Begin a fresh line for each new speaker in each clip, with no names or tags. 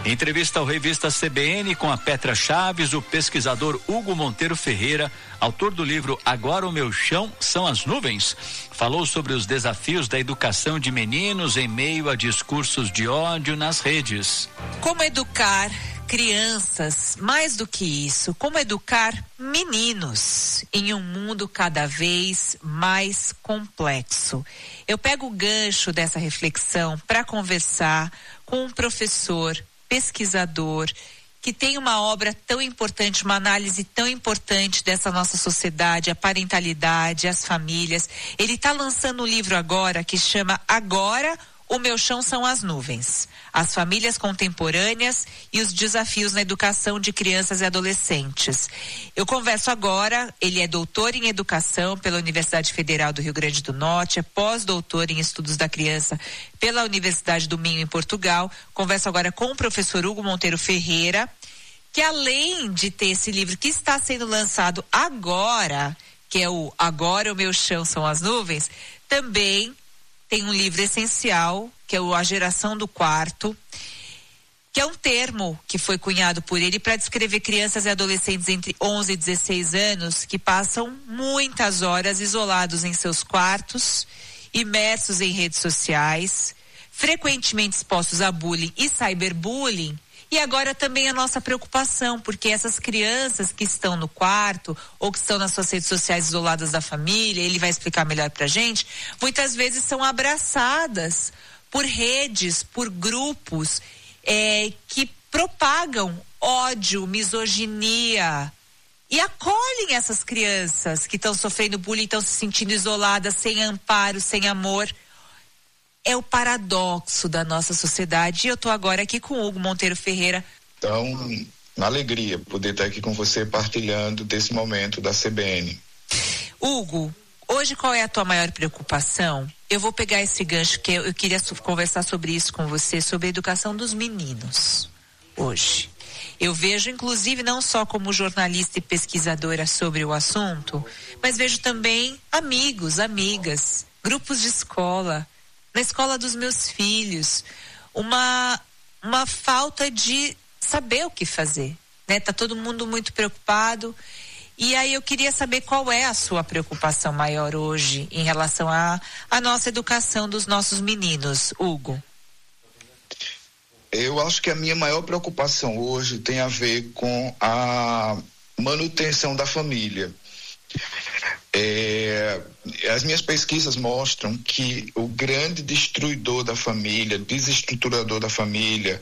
Entrevista ao Revista CBN com a Petra Chaves, o pesquisador Hugo Monteiro Ferreira, autor do livro Agora o Meu Chão São as Nuvens, falou sobre os desafios da educação de meninos em meio a discursos de ódio nas redes.
Como educar crianças, mais do que isso, como educar meninos em um mundo cada vez mais complexo. Eu pego o gancho dessa reflexão para conversar com um professor, pesquisador, que tem uma obra tão importante, uma análise tão importante dessa nossa sociedade, a parentalidade, as famílias. Ele está lançando um livro agora que chama Agora o Meu Chão São as Nuvens, as famílias contemporâneas e os desafios na educação de crianças e adolescentes. Eu converso agora, ele é doutor em educação pela Universidade Federal do Rio Grande do Norte, é pós-doutor em estudos da criança pela Universidade do Minho em Portugal. Converso agora com o professor Hugo Monteiro Ferreira, que além de ter esse livro que está sendo lançado agora, que é o Agora o Meu Chão São as Nuvens, também tem um livro essencial, que é A Geração do Quarto, que é um termo que foi cunhado por ele para descrever crianças e adolescentes entre 11 e 16 anos que passam muitas horas isolados em seus quartos, imersos em redes sociais, frequentemente expostos a bullying e cyberbullying. E agora também a nossa preocupação, porque essas crianças que estão no quarto ou que estão nas suas redes sociais isoladas da família, ele vai explicar melhor pra gente, muitas vezes são abraçadas por redes, por grupos que propagam ódio, misoginia e acolhem essas crianças que estão sofrendo bullying, estão se sentindo isoladas, sem amparo, sem amor. É o paradoxo da nossa sociedade. E eu estou agora aqui com o Hugo Monteiro Ferreira.
Então, uma alegria poder estar aqui com você partilhando desse momento da CBN.
Hugo, hoje qual é a tua maior preocupação? Eu vou pegar esse gancho que eu queria conversar sobre isso com você, sobre a educação dos meninos hoje. Eu vejo, inclusive, não só como jornalista e pesquisadora sobre o assunto, mas vejo também amigos, amigas, grupos de escola, na escola dos meus filhos, uma falta de saber o que fazer, né? Tá todo mundo muito preocupado, e aí eu queria saber qual é a sua preocupação maior hoje em relação à nossa educação dos nossos meninos, Hugo.
Eu acho que a minha maior preocupação hoje tem a ver com a manutenção da família. As minhas pesquisas mostram que o grande destruidor da família, desestruturador da família,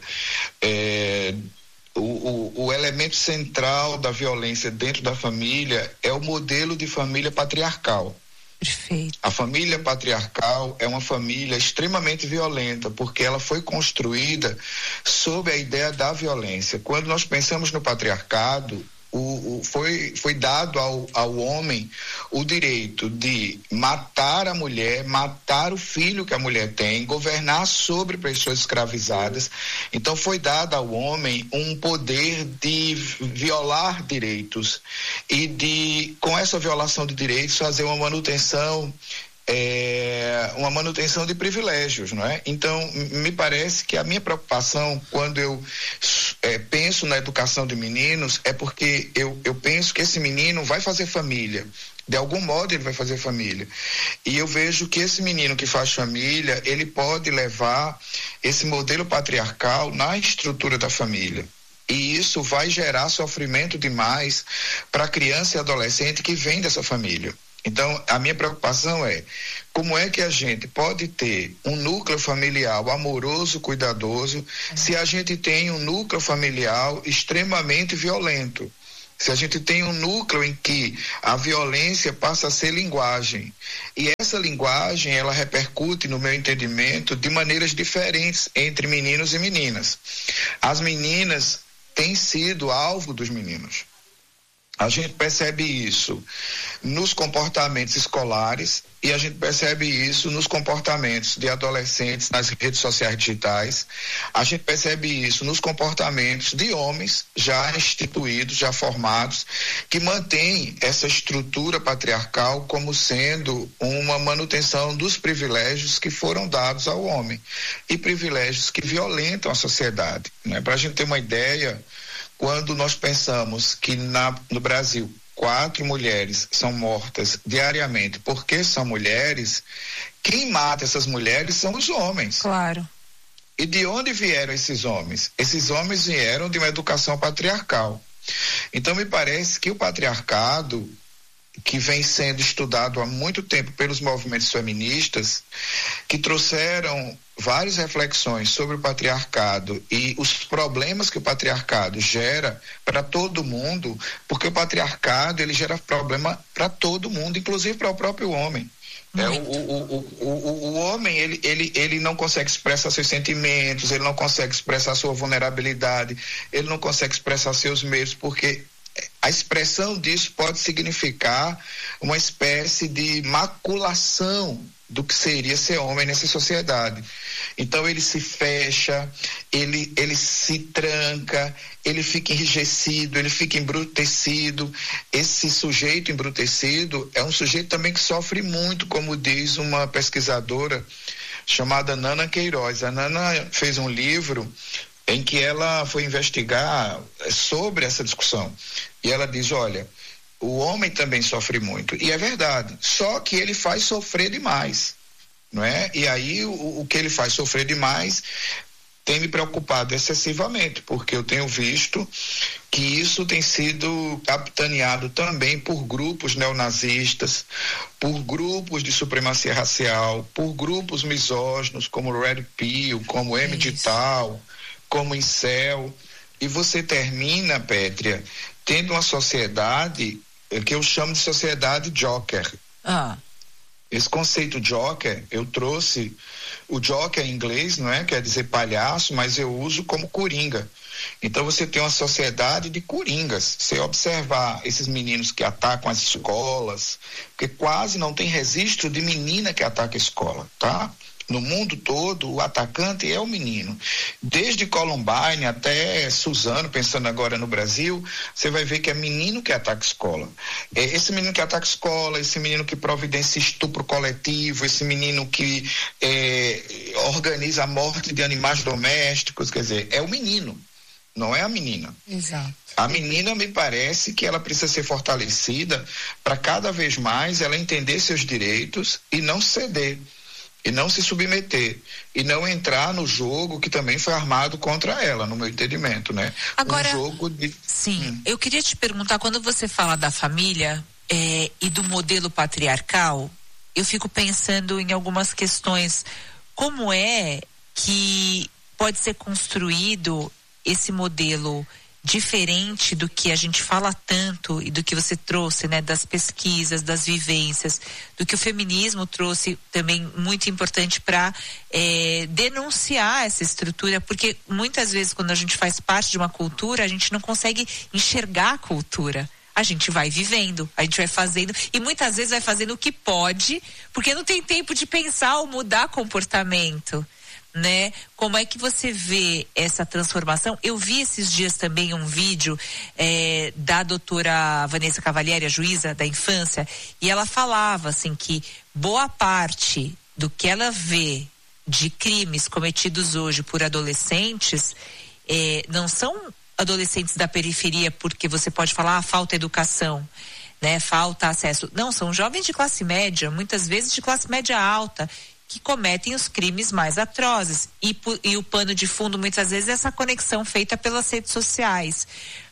o elemento central da violência dentro da família é o modelo de família patriarcal.
Perfeito.
A família patriarcal é uma família extremamente violenta, porque ela foi construída sob a ideia da violência. Quando nós pensamos no patriarcado, foi dado ao homem o direito de matar a mulher, matar o filho que a mulher tem, governar sobre pessoas escravizadas. Então foi dado ao homem um poder de violar direitos e de, com essa violação de direitos, fazer uma manutenção de privilégios, não é? Então, me parece que a minha preocupação quando eu penso na educação de meninos é porque eu penso que esse menino vai fazer família. De algum modo ele vai fazer família. E eu vejo que esse menino que faz família, ele pode levar esse modelo patriarcal na estrutura da família. E isso vai gerar sofrimento demais para a criança e adolescente que vem dessa família. Então, a minha preocupação é como é que a gente pode ter um núcleo familiar amoroso, cuidadoso, se a gente tem um núcleo familiar extremamente violento. Se a gente tem um núcleo em que a violência passa a ser linguagem. E essa linguagem, ela repercute, no meu entendimento, de maneiras diferentes entre meninos e meninas. As meninas têm sido alvo dos meninos. A gente percebe isso nos comportamentos escolares e a gente percebe isso nos comportamentos de adolescentes nas redes sociais digitais. A gente percebe isso nos comportamentos de homens já instituídos, já formados, que mantêm essa estrutura patriarcal como sendo uma manutenção dos privilégios que foram dados ao homem e privilégios que violentam a sociedade, né? Para a gente ter uma ideia, quando nós pensamos que no Brasil 4 mulheres são mortas diariamente porque são mulheres, quem mata essas mulheres são os homens.
Claro.
E de onde vieram esses homens? Esses homens vieram de uma educação patriarcal. Então me parece que o patriarcado, que vem sendo estudado há muito tempo pelos movimentos feministas, que trouxeram várias reflexões sobre o patriarcado e os problemas que o patriarcado gera para todo mundo, porque o patriarcado ele gera problema para todo mundo, inclusive para o próprio homem. O homem ele não consegue expressar seus sentimentos, ele não consegue expressar sua vulnerabilidade, ele não consegue expressar seus medos, porque a expressão disso pode significar uma espécie de maculação do que seria ser homem nessa sociedade. Então ele se fecha, ele se tranca, ele fica enrijecido, ele fica embrutecido. Esse sujeito embrutecido é um sujeito também que sofre muito, como diz uma pesquisadora chamada Nana Queiroz. A Nana fez um livro em que ela foi investigar sobre essa discussão. E ela diz, olha, o homem também sofre muito. E é verdade, só que ele faz sofrer demais, não é? E aí o que ele faz sofrer demais tem me preocupado excessivamente, porque eu tenho visto que isso tem sido capitaneado também por grupos neonazistas, por grupos de supremacia racial, por grupos misóginos como o Red Pill, como M-Digital, como Incel, e você termina, Pétria, tendo uma sociedade que eu chamo de sociedade joker. Esse conceito joker, eu trouxe o joker em inglês, não é? Quer dizer palhaço, mas eu uso como coringa. Então você tem uma sociedade de coringas. Você observar esses meninos que atacam as escolas, porque quase não tem registro de menina que ataca a escola, tá? No mundo todo, o atacante é o menino. Desde Columbine até Suzano, pensando agora no Brasil, você vai ver que é menino que ataca a escola. Esse menino que ataca a escola, esse menino que providencia estupro coletivo, esse menino que organiza a morte de animais domésticos, quer dizer, é o menino, não é a menina.
Exato.
A menina, me parece que ela precisa ser fortalecida para cada vez mais ela entender seus direitos e não ceder. E não se submeter, e não entrar no jogo que também foi armado contra ela, no meu entendimento, né?
Agora,
um jogo de...
Sim, eu queria te perguntar, quando você fala da família e do modelo patriarcal, eu fico pensando em algumas questões. Como é que pode ser construído esse modelo diferente do que a gente fala tanto e do que você trouxe, né, das pesquisas, das vivências, do que o feminismo trouxe também muito importante para denunciar essa estrutura, porque muitas vezes quando a gente faz parte de uma cultura, a gente não consegue enxergar a cultura. A gente vai vivendo, a gente vai fazendo, e muitas vezes vai fazendo o que pode, porque não tem tempo de pensar ou mudar comportamento, né? Como é que você vê essa transformação? Eu vi esses dias também um vídeo da doutora Vanessa Cavalieri, a juíza da infância, e ela falava assim que boa parte do que ela vê de crimes cometidos hoje por adolescentes não são adolescentes da periferia, porque você pode falar falta educação, né? Falta acesso. Não, são jovens de classe média, muitas vezes de classe média alta, que cometem os crimes mais atrozes. E o pano de fundo, muitas vezes, é essa conexão feita pelas redes sociais.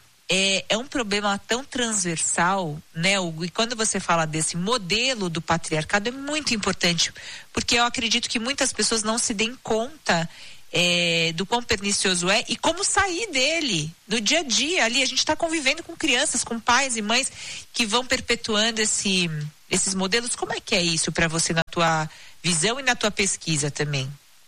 É um problema tão transversal, né, Hugo? E quando você fala desse modelo do patriarcado, é muito importante, porque eu acredito que muitas pessoas não se deem conta do quão pernicioso é e como sair dele no dia a dia. Ali a gente está convivendo com crianças, com pais e mães que vão perpetuando esses modelos. Como é que é isso para você na tua visão e na tua pesquisa também?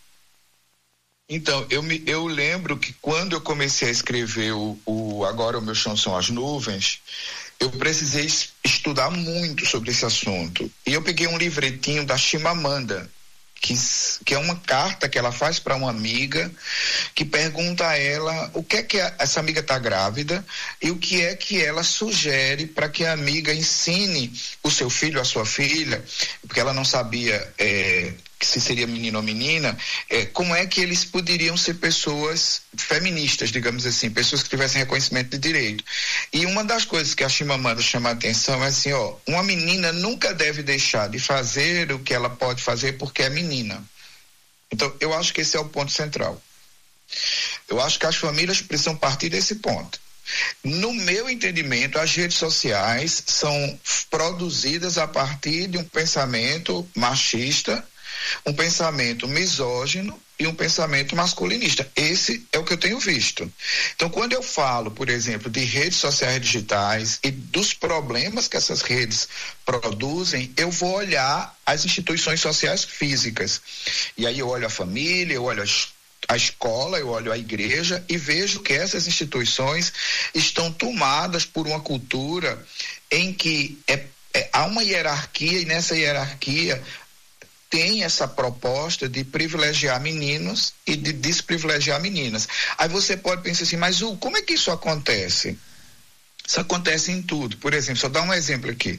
Então, eu lembro que quando eu comecei a escrever Agora o Meu Chão São as Nuvens, eu precisei estudar muito sobre esse assunto. E eu peguei um livretinho da Chimamanda, que é uma carta que ela faz para uma amiga, que pergunta a ela o que é que essa amiga está grávida e o que é que ela sugere para que a amiga ensine o seu filho, a sua filha, porque ela não sabia se seria menino ou menina, como é que eles poderiam ser pessoas feministas, digamos assim, pessoas que tivessem reconhecimento de direito. E uma das coisas que a Chimamanda chama a atenção é assim, uma menina nunca deve deixar de fazer o que ela pode fazer porque é menina. Então, eu acho que esse é o ponto central. Eu acho que as famílias precisam partir desse ponto. No meu entendimento, as redes sociais são produzidas a partir de um pensamento machista, um pensamento misógino e um pensamento masculinista. Esse é o que eu tenho visto. Então, quando eu falo, por exemplo, de redes sociais digitais e dos problemas que essas redes produzem, eu vou olhar as instituições sociais físicas. E aí eu olho a família, eu olho a escola, eu olho a igreja e vejo que essas instituições estão tomadas por uma cultura em que há uma hierarquia, e nessa hierarquia tem essa proposta de privilegiar meninos e de desprivilegiar meninas. Aí você pode pensar assim, mas como é que isso acontece? Isso acontece em tudo. Por exemplo, só dar um exemplo aqui.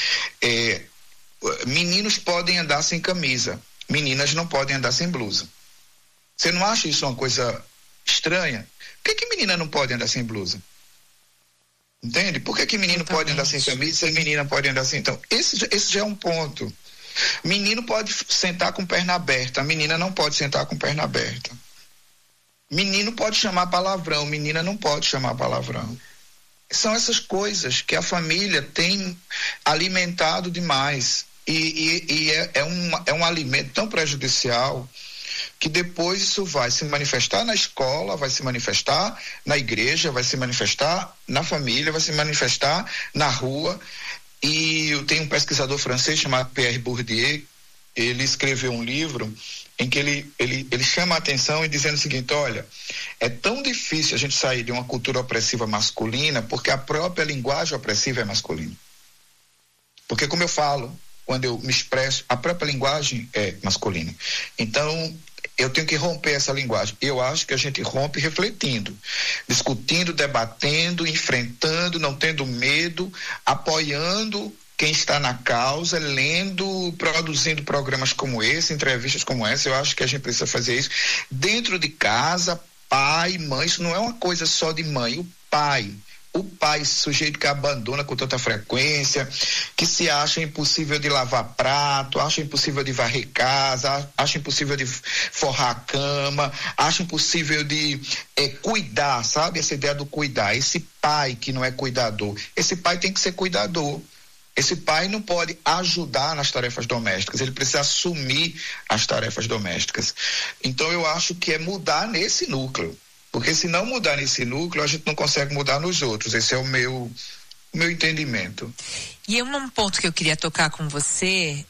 Meninos podem andar sem camisa, meninas não podem andar sem blusa. Você não acha isso uma coisa estranha? Por que menina não pode andar sem blusa? Entende? Por que menino pode andar sem camisa e menina pode andar sem... Então, esse já é um ponto. Menino pode sentar com perna aberta, a menina não pode sentar com perna aberta. Menino pode chamar palavrão, menina não pode chamar palavrão. São essas coisas que a família tem alimentado demais e é um alimento tão prejudicial que depois isso vai se manifestar na escola, vai se manifestar na igreja, vai se manifestar na família, vai se manifestar na rua. E eu tenho um pesquisador francês chamado Pierre Bourdieu, ele escreveu um livro em que ele chama a atenção e dizendo o seguinte, olha, é tão difícil a gente sair de uma cultura opressiva masculina porque a própria linguagem opressiva é masculina. Porque como eu falo, quando eu me expresso, a própria linguagem é masculina. Então, eu tenho que romper essa linguagem. Eu acho que a gente rompe refletindo, discutindo, debatendo, enfrentando, não tendo medo, apoiando quem está na causa, lendo, produzindo programas como esse, entrevistas como essa. Eu acho que a gente precisa fazer isso dentro de casa, pai, mãe. Isso não é uma coisa só de mãe, o pai, sujeito que abandona com tanta frequência, que se acha impossível de lavar prato, acha impossível de varrer casa, acha impossível de forrar a cama, acha impossível de cuidar, sabe? Essa ideia do cuidar. Esse pai que não é cuidador, esse pai tem que ser cuidador. Esse pai não pode ajudar nas tarefas domésticas, ele precisa assumir as tarefas domésticas. Então eu acho que é mudar nesse núcleo. Porque se não mudar nesse núcleo, a gente não consegue mudar nos outros. Esse é o meu entendimento.
E um ponto que eu queria tocar com você,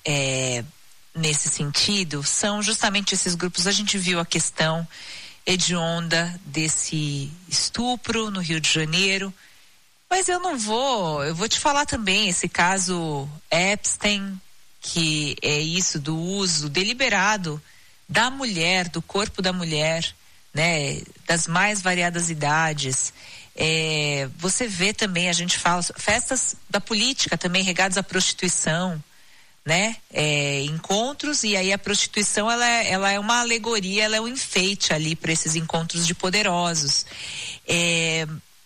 nesse sentido, são justamente esses grupos. A gente viu a questão hedionda desse estupro no Rio de Janeiro, mas eu vou te falar também, esse caso Epstein, que é isso do uso deliberado da mulher, do corpo da mulher, né, das mais variadas idades. Você vê também, a gente fala, festas da política também regadas à prostituição, né, encontros, e aí a prostituição ela é uma alegoria, ela é um enfeite ali para esses encontros de poderosos. É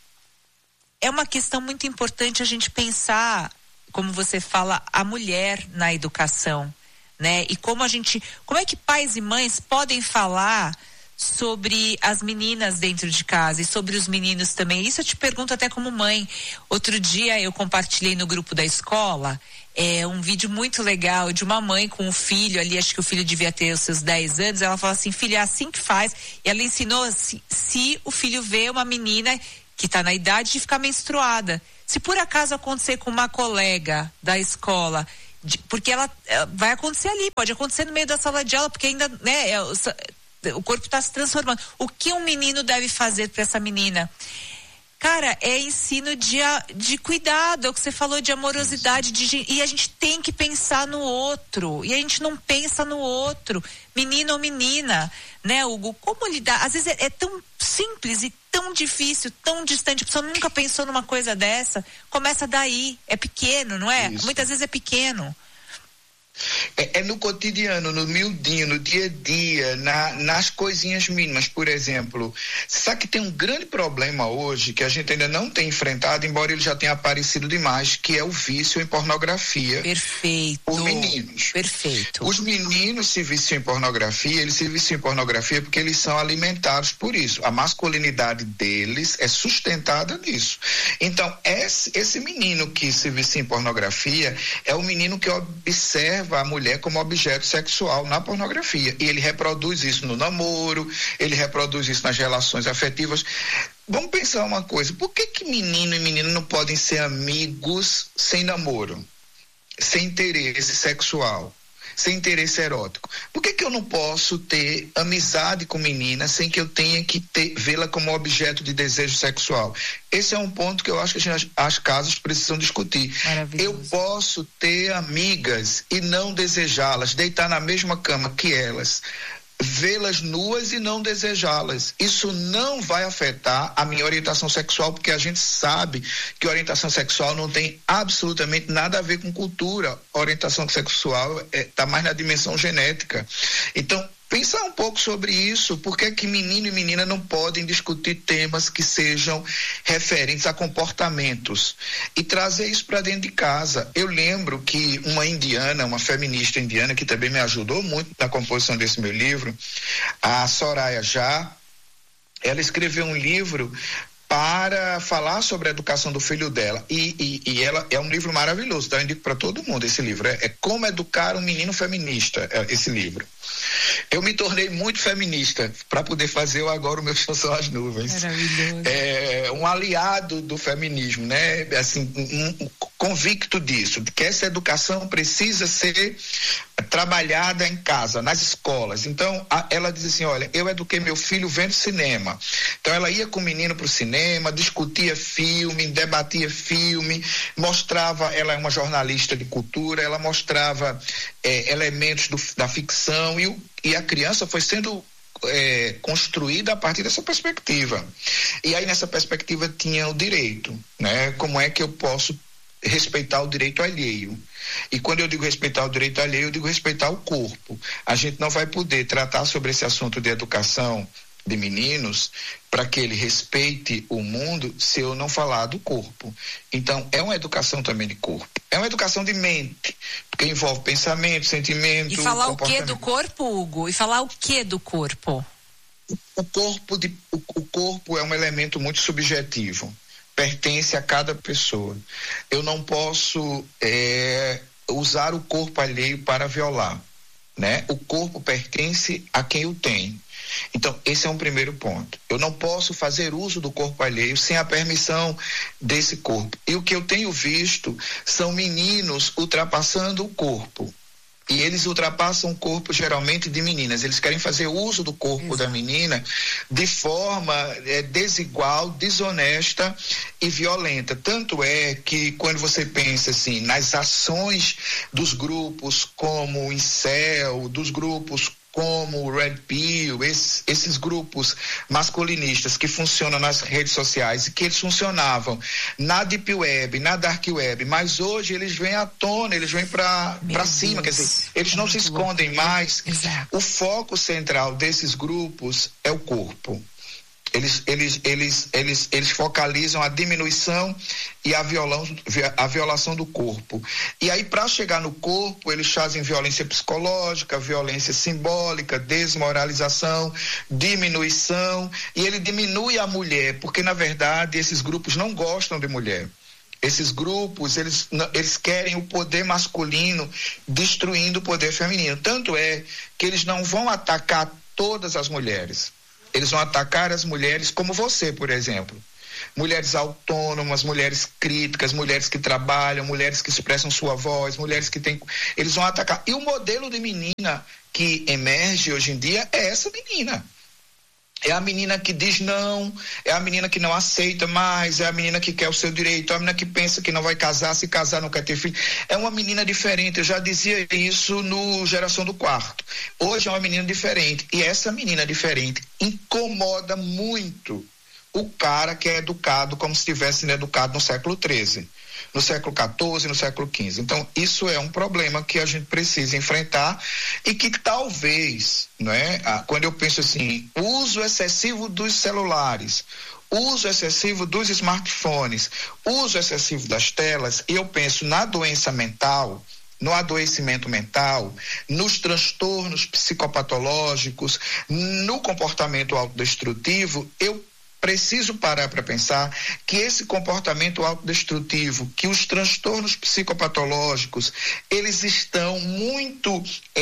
uma questão muito importante a gente pensar, como você fala, a mulher na educação, né, e como é que pais e mães podem falar sobre as meninas dentro de casa e sobre os meninos também. Isso eu te pergunto até como mãe. Outro dia eu compartilhei no grupo da escola um vídeo muito legal de uma mãe com um filho ali, acho que o filho devia ter os seus 10 anos, ela falou assim, filha, é assim que faz. E ela ensinou se o filho vê uma menina que está na idade de ficar menstruada, se por acaso acontecer com uma colega da escola, porque ela vai acontecer ali, pode acontecer no meio da sala de aula, porque ainda, né, o corpo está se transformando. O que um menino deve fazer para essa menina? Cara, é ensino de cuidado, é o que você falou, de amorosidade, e a gente tem que pensar no outro, e a gente não pensa no outro, menino ou menina, né, Hugo? Como lidar? Às vezes é tão simples e tão difícil, tão distante, a pessoa nunca pensou numa coisa dessa, começa daí, é pequeno, não é?
Isso.
Muitas vezes é pequeno.
É no cotidiano, no miudinho, no dia a dia, nas coisinhas mínimas. Por exemplo, você sabe que tem um grande problema hoje que a gente ainda não tem enfrentado, embora ele já tenha aparecido demais, que é o vício em pornografia.
Perfeito.
Por meninos.
Perfeito.
Os meninos se viciam em pornografia, eles se viciam em pornografia porque eles são alimentados por isso. A masculinidade deles é sustentada nisso. Então, esse menino que se vicia em pornografia é o menino que observa a mulher como objeto sexual na pornografia, e ele reproduz isso no namoro, ele reproduz isso nas relações afetivas. Vamos pensar uma coisa, por que menino e menina não podem ser amigos sem namoro, sem interesse sexual, sem interesse erótico? Por que eu não posso ter amizade com menina sem que eu tenha que vê-la como objeto de desejo sexual? Esse é um ponto que eu acho que as casas precisam discutir. Eu posso ter amigas e não desejá-las, deitar na mesma cama que elas, vê-las nuas e não desejá-las. Isso não vai afetar a minha orientação sexual, porque a gente sabe que orientação sexual não tem absolutamente nada a ver com cultura. Orientação sexual está mais na dimensão genética. Então, pensar um pouco sobre isso. Por que que menino e menina não podem discutir temas que sejam referentes a comportamentos e trazer isso para dentro de casa? Eu lembro que uma feminista indiana, que também me ajudou muito na composição desse meu livro, a Soraya Já, ela escreveu um livro para falar sobre a educação do filho dela, e ela é um livro maravilhoso, então eu indico para todo mundo esse livro, é Como Educar um Menino Feminista, esse livro. Eu me tornei muito feminista para poder fazer agora o meu Chão São as Nuvens.
Maravilhoso.
Um aliado do feminismo, né? Assim, convicto disso, de que essa educação precisa ser trabalhada em casa, nas escolas. Então, ela diz assim, olha, eu eduquei meu filho vendo cinema. Então, ela ia com o menino para o cinema, discutia filme, debatia filme, mostrava, ela é uma jornalista de cultura, ela mostrava elementos da ficção, e a criança foi sendo construída a partir dessa perspectiva. E aí, nessa perspectiva, tinha o direito, né? Como é que eu posso respeitar o direito alheio? E quando eu digo respeitar o direito alheio, eu digo respeitar o corpo. A gente não vai poder tratar sobre esse assunto de educação de meninos para que ele respeite o mundo se eu não falar do corpo. Então, é uma educação também de corpo. É uma educação de mente, porque envolve pensamento, sentimento...
E falar o que do corpo, Hugo? E falar o que do corpo?
O corpo é um elemento muito subjetivo. Pertence a cada pessoa. Eu não posso usar o corpo alheio para violar, né? O corpo pertence a quem o tem. Então, esse é um primeiro ponto. Eu não posso fazer uso do corpo alheio sem a permissão desse corpo. E o que eu tenho visto são meninos ultrapassando o corpo. E eles ultrapassam o corpo geralmente de meninas. Eles querem fazer uso do corpo da menina de forma desigual, desonesta e violenta. Tanto é que quando você pensa assim, nas ações dos grupos como o Incel, dos grupos como o Red Pill, esses grupos masculinistas que funcionam nas redes sociais e que eles funcionavam na Deep Web, na Dark Web, mas hoje eles vêm à tona, eles vêm para cima, quer dizer, eles não se escondem mais.
Exato.
O foco central desses grupos é o corpo. Eles focalizam a diminuição e a violação do corpo. E aí, para chegar no corpo, eles fazem violência psicológica, violência simbólica, desmoralização, diminuição, e ele diminui a mulher, porque, na verdade, esses grupos não gostam de mulher. Esses grupos, eles querem o poder masculino destruindo o poder feminino. Tanto é que eles não vão atacar todas as mulheres. Eles vão atacar as mulheres como você, por exemplo. Mulheres autônomas, mulheres críticas, mulheres que trabalham, mulheres que expressam sua voz, mulheres que têm... Eles vão atacar. E o modelo de menina que emerge hoje em dia é essa menina. É a menina que diz não, é a menina que não aceita mais, é a menina que quer o seu direito, é a menina que pensa que não vai casar, se casar não quer ter filho. É uma menina diferente, eu já dizia isso no Geração do Quarto. Hoje é uma menina diferente, e essa menina diferente incomoda muito o cara que é educado como se estivesse sendo educado no século XIII. No século XIV, no século XV. Então, isso é um problema que a gente precisa enfrentar e que talvez, né, quando eu penso assim, uso excessivo dos celulares, uso excessivo dos smartphones, uso excessivo das telas, e eu penso na doença mental, no adoecimento mental, nos transtornos psicopatológicos, no comportamento autodestrutivo, eu preciso parar para pensar que esse comportamento autodestrutivo, que os transtornos psicopatológicos, eles estão muito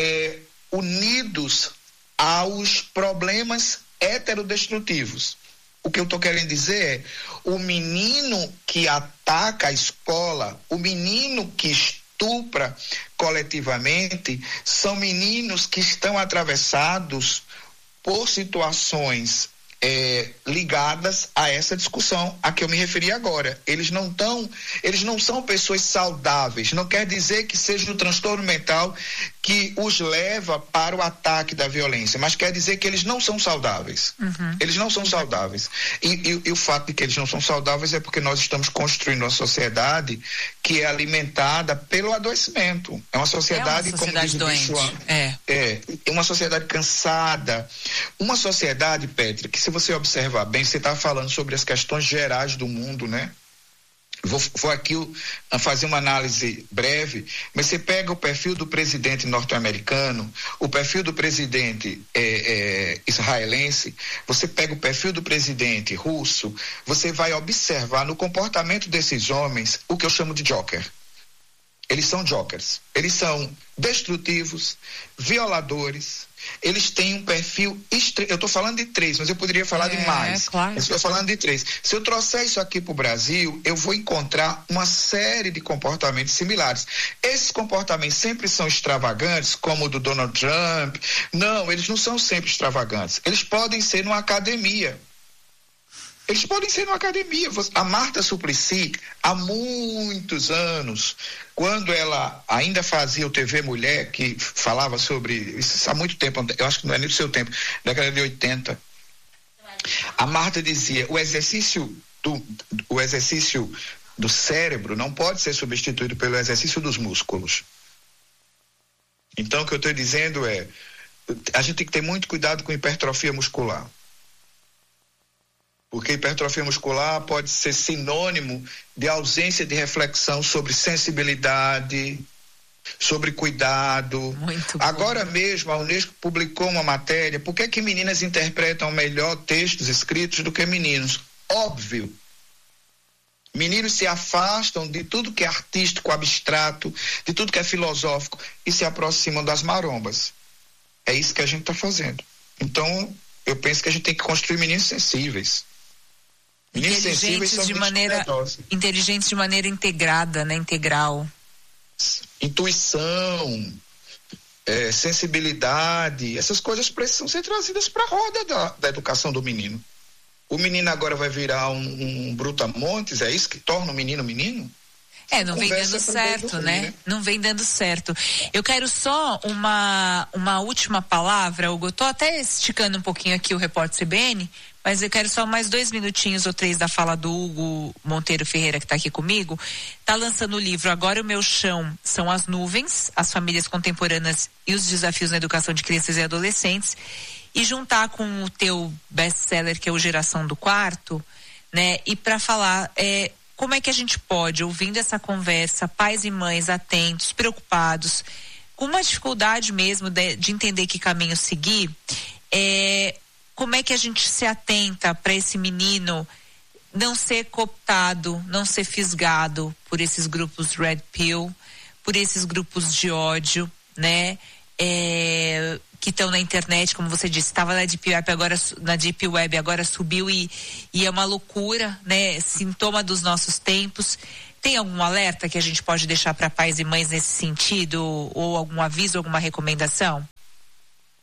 unidos aos problemas heterodestrutivos. O que eu estou querendo dizer é, o menino que ataca a escola, o menino que estupra coletivamente, são meninos que estão atravessados por situações ligadas a essa discussão a que eu me referi agora. Eles não são pessoas saudáveis. Não quer dizer que seja o transtorno mental que os leva para o ataque da violência, mas quer dizer que eles não são saudáveis. Uhum. Eles não são saudáveis. E o fato de que eles não são saudáveis é porque nós estamos construindo uma sociedade que é alimentada pelo adoecimento. É uma sociedade, como diz doente. É uma sociedade cansada. Uma sociedade, Petra, que se você observar bem, você está falando sobre as questões gerais do mundo, né? Vou aqui fazer uma análise breve, mas você pega o perfil do presidente norte-americano, o perfil do presidente israelense, você pega o perfil do presidente russo, você vai observar no comportamento desses homens o que eu chamo de joker. Eles são jokers, eles são destrutivos, violadores, eles têm um perfil eu estou falando de 3, mas eu poderia falar de mais. Claro. Eu estou falando de 3. Se eu trouxer isso aqui para o Brasil, eu vou encontrar uma série de comportamentos similares. Esses comportamentos sempre são extravagantes, como o do Donald Trump. Não, eles não são sempre extravagantes. Eles podem ser numa academia. Eles podem ser numa academia. A Marta Suplicy, há muitos anos, quando ela ainda fazia o TV Mulher, que falava sobre isso há muito tempo, eu acho que não é nem do seu tempo, década de 80, a Marta dizia, o exercício do cérebro não pode ser substituído pelo exercício dos músculos. Então, o que eu estou dizendo é, a gente tem que ter muito cuidado com hipertrofia muscular. Porque hipertrofia muscular pode ser sinônimo de ausência de reflexão sobre sensibilidade, sobre cuidado. Muito bom. Agora mesmo a Unesco publicou uma matéria, por que meninas interpretam melhor textos escritos do que meninos? Óbvio. Meninos se afastam de tudo que é artístico, abstrato, de tudo que é filosófico e se aproximam das marombas. É isso que a gente está fazendo. Então, eu penso que a gente tem que construir meninos sensíveis.
Inteligentes de maneira integrada, né? Integral.
Intuição, sensibilidade, essas coisas precisam ser trazidas para a roda da educação do menino. O menino agora vai virar um brutamontes, é isso que torna o menino menino?
Não vem dando certo, né? Não vem dando certo. Eu quero só uma última palavra, Hugo. Eu tô até esticando um pouquinho aqui o repórter CBN, mas eu quero só mais 2 minutinhos ou 3 da fala do Hugo Monteiro Ferreira, que está aqui comigo. Está lançando o livro Agora o Meu Chão São as Nuvens, as famílias contemporâneas e os desafios na educação de crianças e adolescentes. E juntar com o teu best-seller, que é o Geração do Quarto, né? E para falar, como é que a gente pode, ouvindo essa conversa, pais e mães atentos, preocupados, com uma dificuldade mesmo de entender que caminho seguir, como é que a gente se atenta para esse menino não ser cooptado, não ser fisgado por esses grupos Red Pill, por esses grupos de ódio, né? Que estão na internet, como você disse, estava na Deep Web, agora subiu e é uma loucura, né? Sintoma dos nossos tempos. Tem algum alerta que a gente pode deixar para pais e mães nesse sentido, ou algum aviso, alguma recomendação?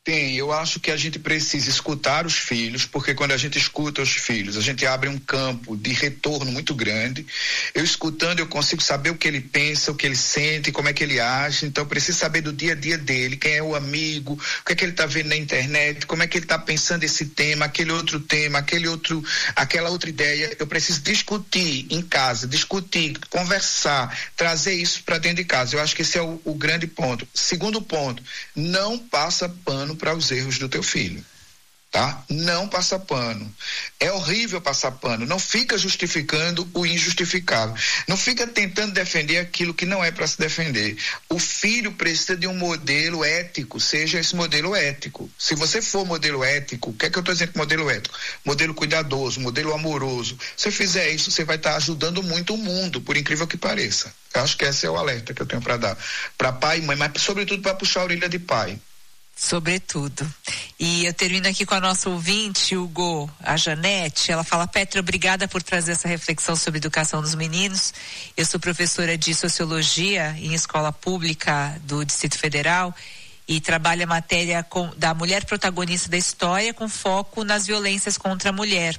Tem, eu acho que a gente precisa escutar os filhos, porque quando a gente escuta os filhos, a gente abre um campo de retorno muito grande. Eu escutando, eu consigo saber o que ele pensa, o que ele sente, como é que ele age. Então eu preciso saber do dia a dia dele, quem é o amigo, o que é que ele está vendo na internet, como é que ele está pensando esse tema, aquela outra ideia. Eu preciso discutir em casa, conversar, trazer isso para dentro de casa. Eu acho que esse é o grande ponto. Segundo ponto, não passa pano para os erros do teu filho, tá? Não passa pano. É horrível passar pano. Não fica justificando o injustificável. Não fica tentando defender aquilo que não é para se defender. O filho precisa de um modelo ético, seja esse modelo ético. Se você for modelo ético, o que é que eu estou dizendo com modelo ético? Modelo cuidadoso, modelo amoroso. Se fizer isso, você vai estar ajudando muito o mundo, por incrível que pareça. Eu acho que esse é o alerta que eu tenho para dar. Para pai e mãe, mas sobretudo para puxar a orelha de pai.
Sobretudo. E eu termino aqui com a nossa ouvinte, Hugo, a Janete. Ela fala: Petra, obrigada por trazer essa reflexão sobre educação dos meninos. Eu sou professora de Sociologia em escola pública do Distrito Federal e trabalho a matéria da mulher protagonista da história com foco nas violências contra a mulher.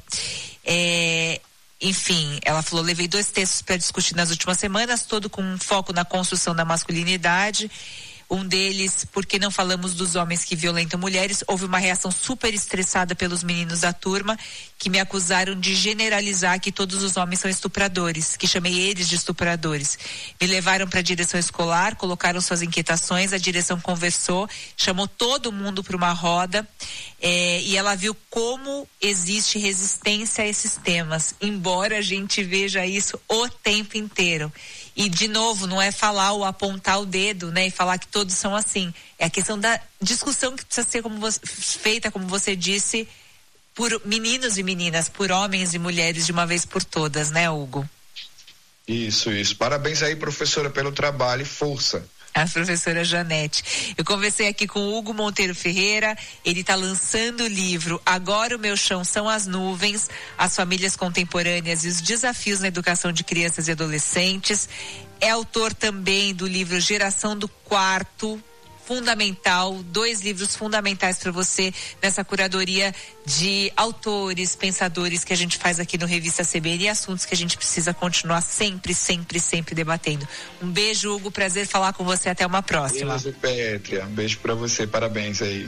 Enfim, ela falou: levei 2 textos para discutir nas últimas semanas, todo com foco na construção da masculinidade. Um deles, porque não falamos dos homens que violentam mulheres. Houve uma reação super estressada pelos meninos da turma que me acusaram de generalizar que todos os homens são estupradores, que chamei eles de estupradores. Me levaram para a direção escolar, colocaram suas inquietações, a direção conversou, chamou todo mundo para uma roda e ela viu como existe resistência a esses temas, embora a gente veja isso o tempo inteiro. E, de novo, não é falar ou apontar o dedo, né? E falar que todos são assim. É a questão da discussão que precisa ser feita, como você disse, por meninos e meninas, por homens e mulheres de uma vez por todas, né, Hugo?
Isso. Parabéns aí, professora, pelo trabalho e força.
A professora Janete. Eu conversei aqui com o Hugo Monteiro Ferreira, ele está lançando o livro Agora o Meu Chão São as Nuvens, as famílias contemporâneas e os desafios na educação de crianças e adolescentes. É autor também do livro Geração do Quarto, fundamental, 2 livros fundamentais para você nessa curadoria de autores, pensadores que a gente faz aqui no Revista CBN e assuntos que a gente precisa continuar sempre debatendo. Um beijo, Hugo, prazer falar com você, até uma próxima.
Beijo, Pétria, um beijo para você, parabéns aí.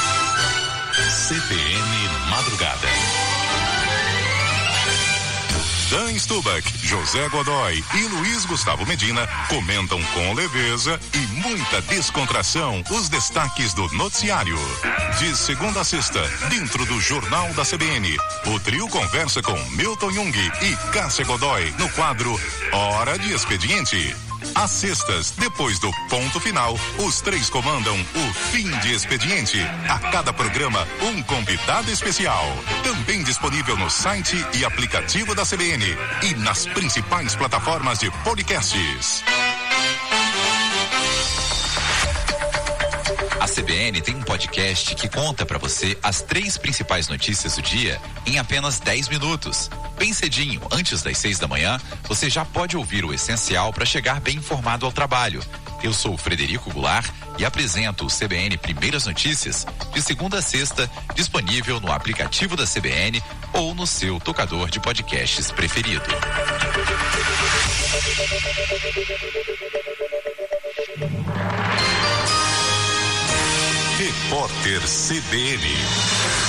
CBN Madrugada. Dan Stubach, José Godoy e Luiz Gustavo Medina comentam com leveza e muita descontração os destaques do noticiário. De segunda a sexta, dentro do Jornal da CBN, o trio conversa com Milton Jung e Cássia Godoy no quadro Hora de Expediente. Às sextas, depois do ponto final, os 3 comandam o Fim de Expediente. A cada programa, um convidado especial. Também disponível no site e aplicativo da CBN e nas principais plataformas de podcasts.
A CBN tem um podcast que conta para você as 3 principais notícias do dia em apenas 10 minutos. Bem cedinho, antes das 6 da manhã, você já pode ouvir o essencial para chegar bem informado ao trabalho. Eu sou o Frederico Goulart e apresento o CBN Primeiras Notícias de segunda a sexta, disponível no aplicativo da CBN ou no seu tocador de podcasts preferido.
Repórter CBN.